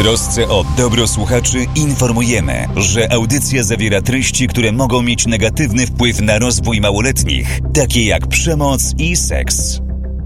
trosce o dobro słuchaczy informujemy, że audycja zawiera treści, które mogą mieć negatywny wpływ na rozwój małoletnich, takie jak przemoc i seks.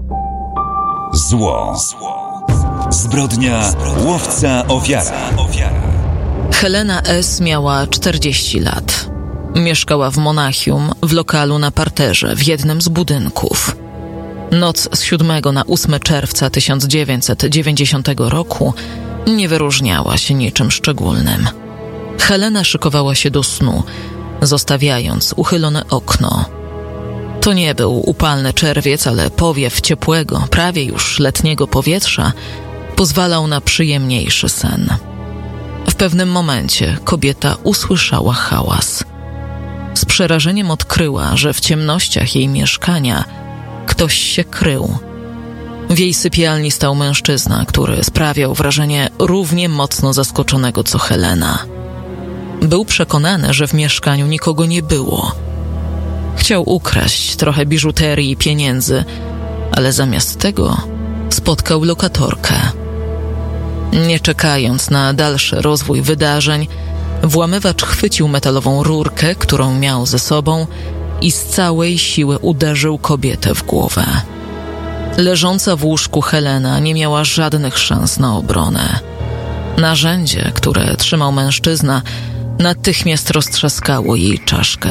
Zło. Zbrodnia, łowca, ofiara. Helena S. miała 40 lat. Mieszkała w Monachium, w lokalu na parterze w jednym z budynków. Noc z 7 na 8 czerwca 1990 roku nie wyróżniała się niczym szczególnym. Helena szykowała się do snu, zostawiając uchylone okno. To nie był upalny czerwiec, ale powiew ciepłego, prawie już letniego powietrza pozwalał na przyjemniejszy sen. W pewnym momencie kobieta usłyszała hałas. Z przerażeniem odkryła, że w ciemnościach jej mieszkania ktoś się krył. W jej sypialni stał mężczyzna, który sprawiał wrażenie równie mocno zaskoczonego co Helena. Był przekonany, że w mieszkaniu nikogo nie było. Chciał ukraść trochę biżuterii i pieniędzy, ale zamiast tego spotkał lokatorkę. Nie czekając na dalszy rozwój wydarzeń, włamywacz chwycił metalową rurkę, którą miał ze sobą, i z całej siły uderzył kobietę w głowę. Leżąca w łóżku Helena nie miała żadnych szans na obronę. Narzędzie, które trzymał mężczyzna, natychmiast roztrzaskało jej czaszkę.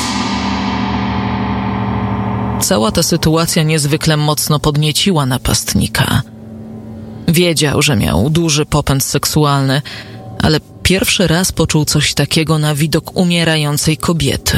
Cała ta sytuacja niezwykle mocno podnieciła napastnika. Wiedział, że miał duży popęd seksualny, ale pierwszy raz poczuł coś takiego na widok umierającej kobiety.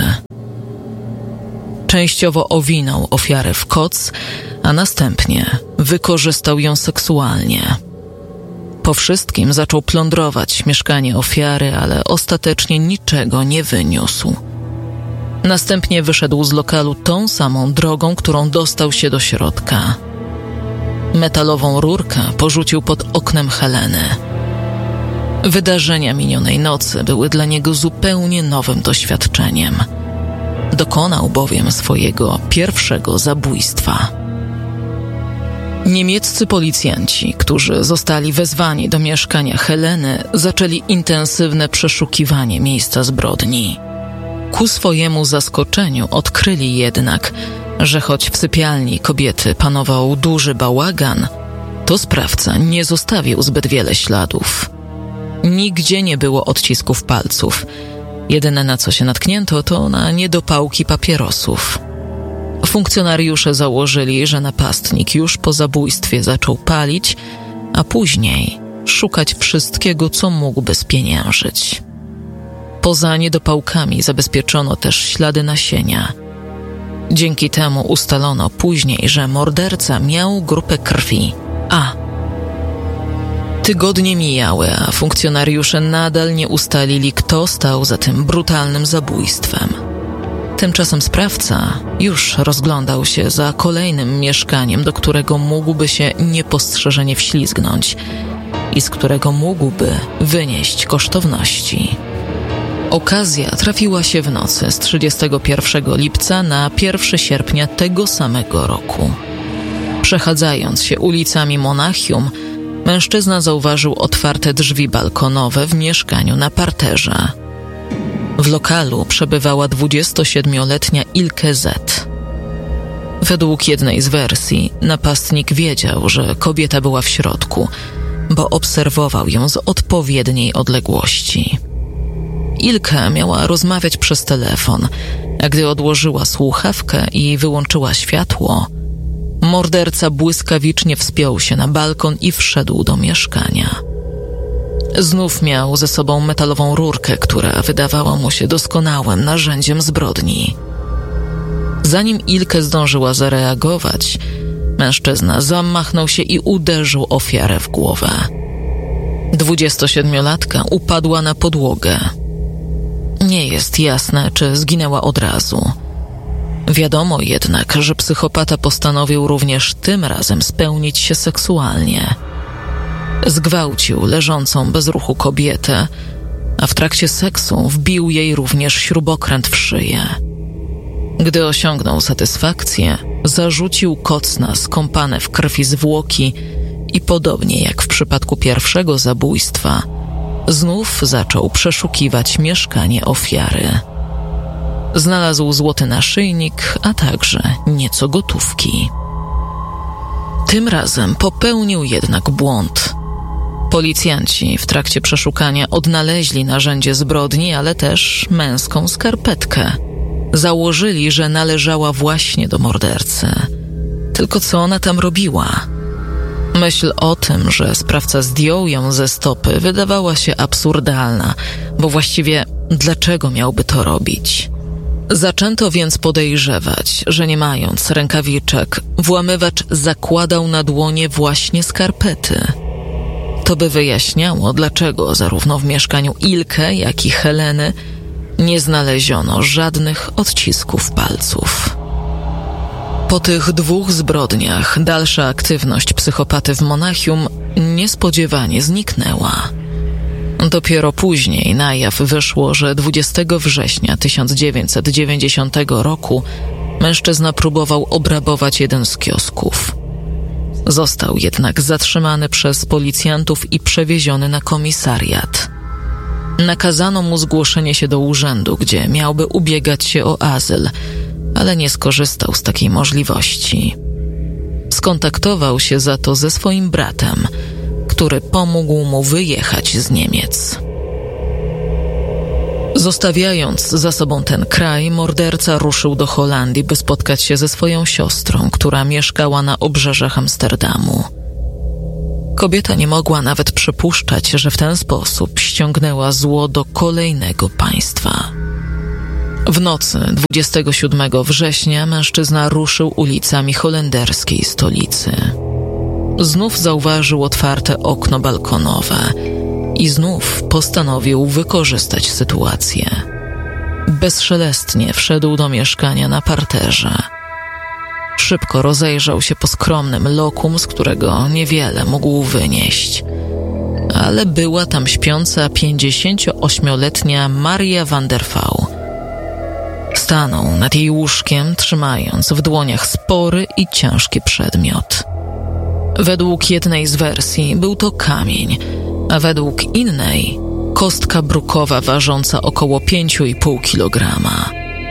Częściowo owinął ofiarę w koc, a następnie wykorzystał ją seksualnie. Po wszystkim zaczął plądrować mieszkanie ofiary, ale ostatecznie niczego nie wyniósł. Następnie wyszedł z lokalu tą samą drogą, którą dostał się do środka. Metalową rurkę porzucił pod oknem Heleny. Wydarzenia minionej nocy były dla niego zupełnie nowym doświadczeniem. Dokonał bowiem swojego pierwszego zabójstwa. Niemieccy policjanci, którzy zostali wezwani do mieszkania Heleny, zaczęli intensywne przeszukiwanie miejsca zbrodni. Ku swojemu zaskoczeniu odkryli jednak, że choć w sypialni kobiety panował duży bałagan, to sprawca nie zostawił zbyt wiele śladów. Nigdzie nie było odcisków palców. Jedyne, na co się natknięto, to na niedopałki papierosów. Funkcjonariusze założyli, że napastnik już po zabójstwie zaczął palić, a później szukać wszystkiego, co mógłby spieniężyć. Poza niedopałkami zabezpieczono też ślady nasienia. Dzięki temu ustalono później, że morderca miał grupę krwi A. Tygodnie mijały, a funkcjonariusze nadal nie ustalili, kto stał za tym brutalnym zabójstwem. Tymczasem sprawca już rozglądał się za kolejnym mieszkaniem, do którego mógłby się niepostrzeżenie wślizgnąć i z którego mógłby wynieść kosztowności. Okazja trafiła się w nocy z 31 lipca na 1 sierpnia tego samego roku. Przechadzając się ulicami Monachium, mężczyzna zauważył otwarte drzwi balkonowe w mieszkaniu na parterze. W lokalu przebywała 27-letnia Ilke Z. Według jednej z wersji napastnik wiedział, że kobieta była w środku, bo obserwował ją z odpowiedniej odległości. Ilka miała rozmawiać przez telefon, a gdy odłożyła słuchawkę i wyłączyła światło, morderca błyskawicznie wspiął się na balkon i wszedł do mieszkania. Znów miał ze sobą metalową rurkę, która wydawała mu się doskonałym narzędziem zbrodni. Zanim Ilke zdążyła zareagować, mężczyzna zamachnął się i uderzył ofiarę w głowę. 27-latka upadła na podłogę. Nie jest jasne, czy zginęła od razu. Wiadomo jednak, że psychopata postanowił również tym razem spełnić się seksualnie. Zgwałcił leżącą bez ruchu kobietę, a w trakcie seksu wbił jej również śrubokręt w szyję. Gdy osiągnął satysfakcję, zarzucił koc na skąpane w krwi zwłoki i podobnie jak w przypadku pierwszego zabójstwa, znów zaczął przeszukiwać mieszkanie ofiary. Znalazł złoty naszyjnik, a także nieco gotówki. Tym razem popełnił jednak błąd. Policjanci w trakcie przeszukania odnaleźli narzędzie zbrodni, ale też męską skarpetkę. Założyli, że należała właśnie do mordercy. Tylko co ona tam robiła? Myśl o tym, że sprawca zdjął ją ze stopy, wydawała się absurdalna, bo właściwie dlaczego miałby to robić? Zaczęto więc podejrzewać, że nie mając rękawiczek, włamywacz zakładał na dłonie właśnie skarpety. To by wyjaśniało, dlaczego zarówno w mieszkaniu Ilke, jak i Heleny nie znaleziono żadnych odcisków palców. Po tych 2 zbrodniach dalsza aktywność psychopaty w Monachium niespodziewanie zniknęła. Dopiero później na jaw wyszło, że 20 września 1990 roku mężczyzna próbował obrabować jeden z kiosków. Został jednak zatrzymany przez policjantów i przewieziony na komisariat. Nakazano mu zgłoszenie się do urzędu, gdzie miałby ubiegać się o azyl, ale nie skorzystał z takiej możliwości. Skontaktował się za to ze swoim bratem, który pomógł mu wyjechać z Niemiec. Zostawiając za sobą ten kraj, morderca ruszył do Holandii, by spotkać się ze swoją siostrą, która mieszkała na obrzeżach Amsterdamu. Kobieta nie mogła nawet przypuszczać, że w ten sposób ściągnęła zło do kolejnego państwa. W nocy 27 września mężczyzna ruszył ulicami holenderskiej stolicy. Znów zauważył otwarte okno balkonowe i znów postanowił wykorzystać sytuację. Bezszelestnie wszedł do mieszkania na parterze. Szybko rozejrzał się po skromnym lokum, z którego niewiele mógł wynieść. Ale była tam śpiąca 58-letnia Maria van der V. Stanął nad jej łóżkiem, trzymając w dłoniach spory i ciężki przedmiot. Według jednej z wersji był to kamień, a według innej kostka brukowa ważąca około 5,5 kilograma.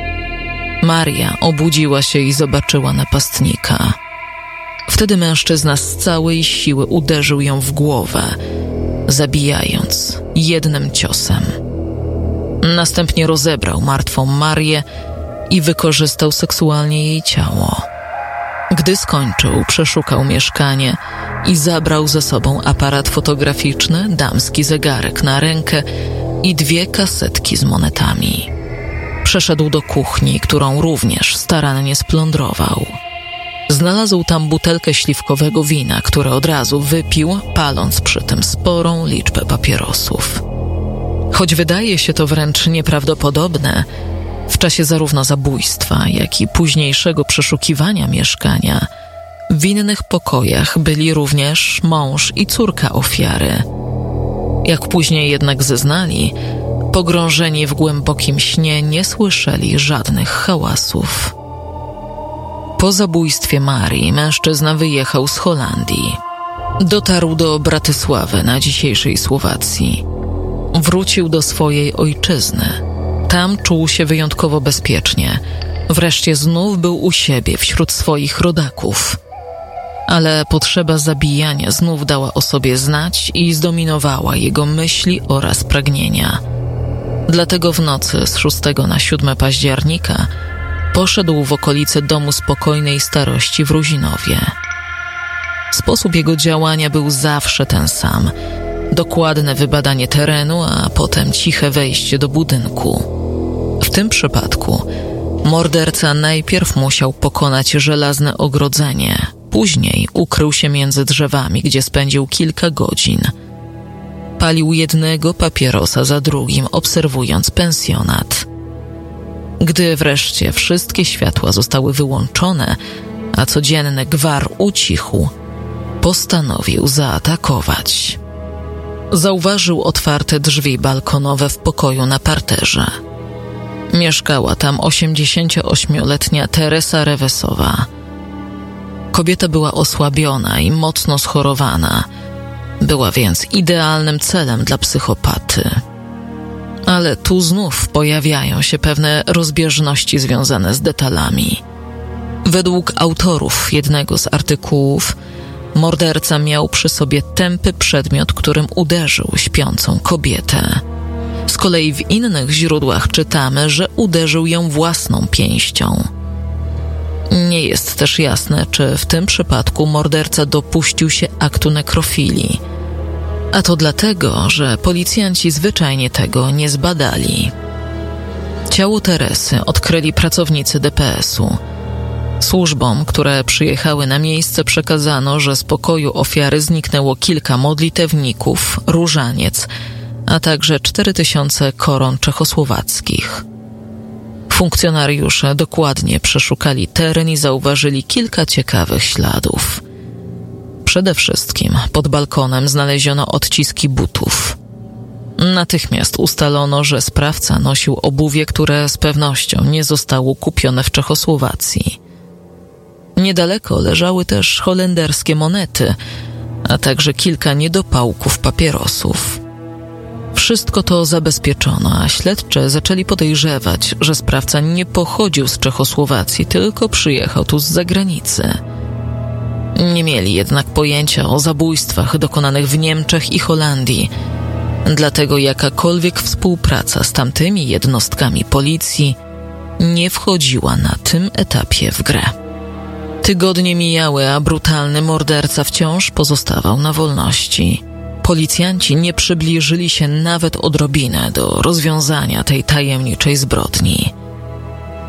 Maria obudziła się i zobaczyła napastnika. Wtedy mężczyzna z całej siły uderzył ją w głowę, zabijając jednym ciosem. Następnie rozebrał martwą Marię i wykorzystał seksualnie jej ciało. Gdy skończył, przeszukał mieszkanie i zabrał ze sobą aparat fotograficzny, damski zegarek na rękę i 2 kasetki z monetami. Przeszedł do kuchni, którą również starannie splądrował. Znalazł tam butelkę śliwkowego wina, które od razu wypił, paląc przy tym sporą liczbę papierosów. Choć wydaje się to wręcz nieprawdopodobne, w czasie zarówno zabójstwa, jak i późniejszego przeszukiwania mieszkania w innych pokojach byli również mąż i córka ofiary. Jak później jednak zeznali, pogrążeni w głębokim śnie nie słyszeli żadnych hałasów. Po zabójstwie Marii mężczyzna wyjechał z Holandii. Dotarł do Bratysławy na dzisiejszej Słowacji. Wrócił do swojej ojczyzny. Tam czuł się wyjątkowo bezpiecznie. Wreszcie znów był u siebie wśród swoich rodaków. Ale potrzeba zabijania znów dała o sobie znać i zdominowała jego myśli oraz pragnienia. Dlatego w nocy z 6 na 7 października poszedł w okolice domu spokojnej starości w Ruzinowie. Sposób jego działania był zawsze ten sam. Dokładne wybadanie terenu, a potem ciche wejście do budynku. W tym przypadku morderca najpierw musiał pokonać żelazne ogrodzenie, później ukrył się między drzewami, gdzie spędził kilka godzin. Palił jednego papierosa za drugim, obserwując pensjonat. Gdy wreszcie wszystkie światła zostały wyłączone, a codzienny gwar ucichł, postanowił zaatakować. Zauważył otwarte drzwi balkonowe w pokoju na parterze. Mieszkała tam 88-letnia Teresa Rewesowa. Kobieta była osłabiona i mocno schorowana. Była więc idealnym celem dla psychopaty. Ale tu znów pojawiają się pewne rozbieżności związane z detalami. Według autorów jednego z artykułów morderca miał przy sobie tępy przedmiot, którym uderzył śpiącą kobietę. Z kolei w innych źródłach czytamy, że uderzył ją własną pięścią. Nie jest też jasne, czy w tym przypadku morderca dopuścił się aktu nekrofilii. A to dlatego, że policjanci zwyczajnie tego nie zbadali. Ciało Teresy odkryli pracownicy DPS-u. Służbom, które przyjechały na miejsce, przekazano, że z pokoju ofiary zniknęło kilka modlitewników, różaniec, a także 4000 koron czechosłowackich. Funkcjonariusze dokładnie przeszukali teren i zauważyli kilka ciekawych śladów. Przede wszystkim pod balkonem znaleziono odciski butów. Natychmiast ustalono, że sprawca nosił obuwie, które z pewnością nie zostało kupione w Czechosłowacji. Niedaleko leżały też holenderskie monety, a także kilka niedopałków papierosów. Wszystko to zabezpieczono, a śledczy zaczęli podejrzewać, że sprawca nie pochodził z Czechosłowacji, tylko przyjechał tu z zagranicy. Nie mieli jednak pojęcia o zabójstwach dokonanych w Niemczech i Holandii, dlatego jakakolwiek współpraca z tamtymi jednostkami policji nie wchodziła na tym etapie w grę. Tygodnie mijały, a brutalny morderca wciąż pozostawał na wolności. Policjanci nie przybliżyli się nawet odrobinę do rozwiązania tej tajemniczej zbrodni.